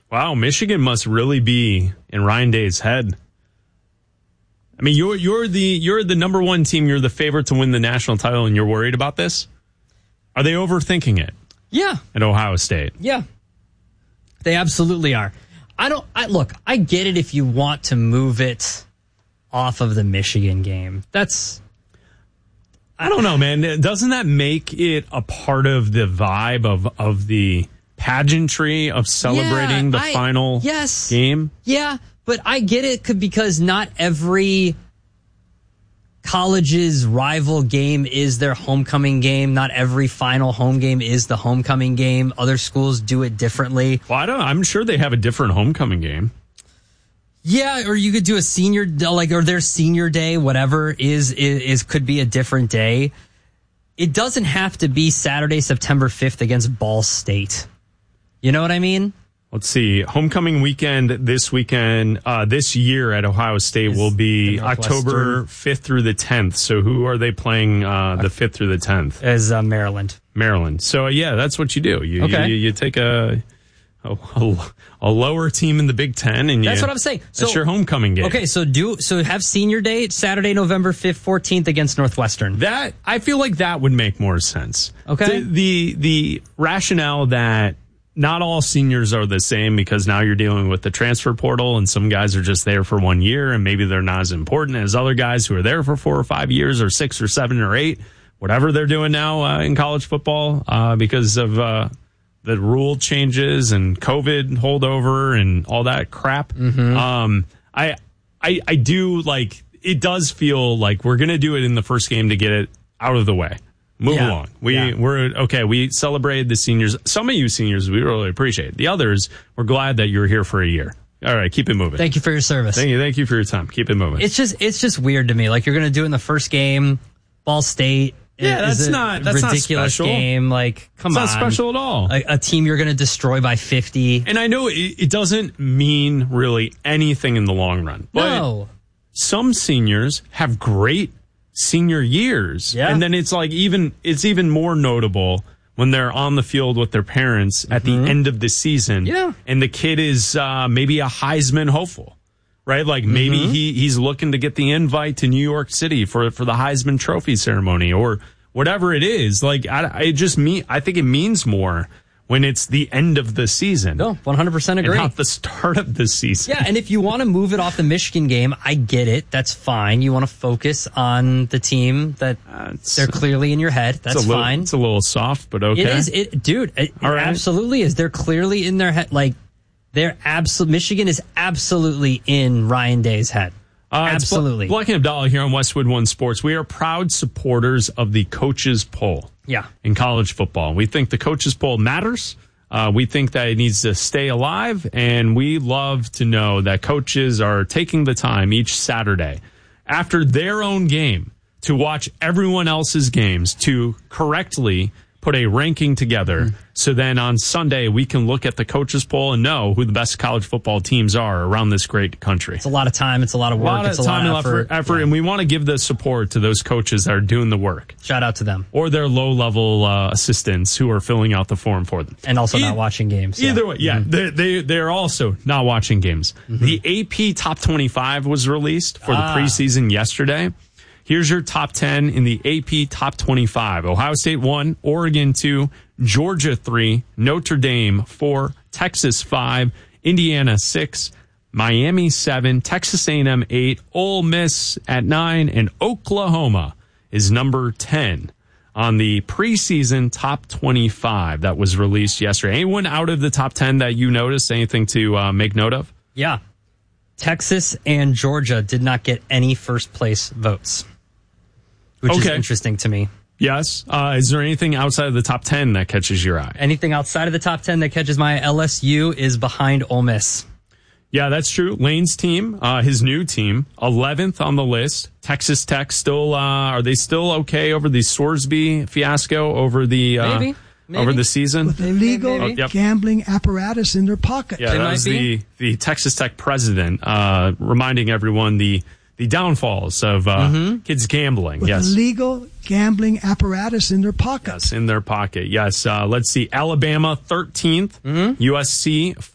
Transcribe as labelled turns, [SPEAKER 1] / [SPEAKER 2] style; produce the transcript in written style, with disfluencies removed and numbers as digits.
[SPEAKER 1] Wow, Michigan must really be in Ryan Day's head. I mean, you're the number one team. You're the favorite to win the national title, and you're worried about this? Are they overthinking it?
[SPEAKER 2] Yeah.
[SPEAKER 1] At Ohio State?
[SPEAKER 2] Yeah. They absolutely are. Look, I get it if you want to move it off of the Michigan game.
[SPEAKER 1] I don't know, man. Doesn't that make it a part of the vibe of the pageantry of celebrating the final game?
[SPEAKER 2] Yeah, but I get it because not every college's rival game is their homecoming game. Not every final home game is the homecoming game. Other schools do it differently.
[SPEAKER 1] Well, I'm sure they have a different homecoming game.
[SPEAKER 2] Yeah, or you could do a senior, or their senior day, whatever is could be a different day. It doesn't have to be Saturday, September 5th against Ball State. You know what I mean?
[SPEAKER 1] Let's see. Homecoming weekend this year at Ohio State will be October 5th through the 10th. So who are they playing the 5th through the 10th?
[SPEAKER 2] As Maryland.
[SPEAKER 1] Maryland. So, yeah, that's what you do. You take a lower team in the Big Ten, and
[SPEAKER 2] that's what I'm saying.
[SPEAKER 1] That's your homecoming game.
[SPEAKER 2] Okay, so have senior day Saturday, November 5th, 14th against Northwestern.
[SPEAKER 1] That I feel like that would make more sense.
[SPEAKER 2] Okay,
[SPEAKER 1] the rationale that not all seniors are the same because now you're dealing with the transfer portal, and some guys are just there for 1 year, and maybe they're not as important as other guys who are there for 4 or 5 years, or 6 or 7 or 8, whatever they're doing now in college football because of the rule changes and COVID holdover and all that crap.
[SPEAKER 2] Mm-hmm.
[SPEAKER 1] I do like, it does feel like we're going to do it in the first game to get it out of the way. Move along. We're okay. We celebrated the seniors. Some of you seniors, we really appreciate. The others, we're glad that you're here for a year. All right, keep it moving.
[SPEAKER 2] Thank you for your service.
[SPEAKER 1] Thank you for your time. Keep it moving.
[SPEAKER 2] It's just weird to me. Like, you're going to do it in the first game, Ball State.
[SPEAKER 1] Yeah, that's not
[SPEAKER 2] ridiculous
[SPEAKER 1] special.
[SPEAKER 2] Game. Like, come on,
[SPEAKER 1] it's not special at all.
[SPEAKER 2] A team you're going to destroy by 50.
[SPEAKER 1] And I know it doesn't mean really anything in the long run. But
[SPEAKER 2] no,
[SPEAKER 1] some seniors have great senior years, and then it's even more notable when they're on the field with their parents at the end of the season.
[SPEAKER 2] Yeah,
[SPEAKER 1] and the kid is maybe a Heisman hopeful. Right, like maybe he's looking to get the invite to New York City for the Heisman Trophy ceremony or whatever it is. Like, I think it means more when it's the end of the season.
[SPEAKER 2] No, 100% agree.
[SPEAKER 1] And not the start of the season.
[SPEAKER 2] Yeah, and if you want to move it off the Michigan game, I get it. That's fine. You want to focus on the team that they're clearly in your head. That's fine.
[SPEAKER 1] It's a little soft, but okay.
[SPEAKER 2] It is, it absolutely is. They're clearly in their head. Like, Michigan is absolutely in Ryan Day's head. Absolutely.
[SPEAKER 1] Black and Abdallah here on Westwood One Sports. We are proud supporters of the coaches poll.
[SPEAKER 2] Yeah.
[SPEAKER 1] In college football. We think the coaches poll matters. We think that it needs to stay alive, and we love to know that coaches are taking the time each Saturday after their own game to watch everyone else's games to correctly put a ranking together. So then on Sunday, we can look at the coaches poll and know who the best college football teams are around this great country.
[SPEAKER 2] It's a lot of time. It's a lot of work. It's a lot of effort.
[SPEAKER 1] And we want to give the support to those coaches that are doing the work.
[SPEAKER 2] Shout out to them.
[SPEAKER 1] Or their low-level assistants who are filling out the form for them.
[SPEAKER 2] And also not watching games.
[SPEAKER 1] Either way, they're also not watching games. Mm-hmm. The AP Top 25 was released for the preseason yesterday. Here's your top 10 in the AP Top 25. Ohio State 1, Oregon 2, Georgia 3, Notre Dame 4, Texas 5, Indiana 6, Miami 7, Texas A&M 8, Ole Miss at 9, and Oklahoma is number 10 on the preseason Top 25 that was released yesterday. Anyone out of the top 10 that you noticed? Anything to make note of?
[SPEAKER 2] Yeah. Texas and Georgia did not get any first place votes, which is interesting to me.
[SPEAKER 1] Yes. Is there anything outside of the top 10 that catches your eye?
[SPEAKER 2] Anything outside of the top 10 that catches my eye? LSU is behind Ole Miss.
[SPEAKER 1] Yeah, that's true. Lane's team, his new team, 11th on the list. Texas Tech still, are they still okay over the Sorsby fiasco over the
[SPEAKER 2] Maybe.
[SPEAKER 1] over the season?
[SPEAKER 3] With illegal gambling apparatus in their pocket.
[SPEAKER 1] Yeah, that was the Texas Tech president reminding everyone the downfalls of kids gambling.
[SPEAKER 3] With illegal gambling apparatus in their pocket.
[SPEAKER 1] Yes, in their pocket. Yes. Let's see. Alabama 13th, USC